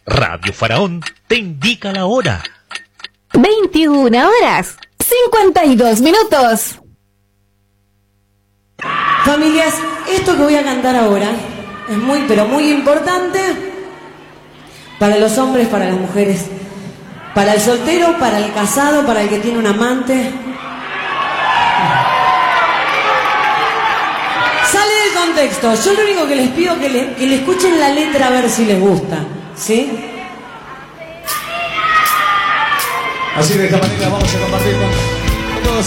Radio Faraón te indica la hora. 21:52. Familias, esto que voy a cantar ahora es muy, pero muy importante para los hombres, para las mujeres, para el soltero, para el casado, para el que tiene un amante. Sale del contexto. Yo lo único que les pido es que le escuchen la letra a ver si les gusta, ¿sí? Así de esta manera vamos a compartir con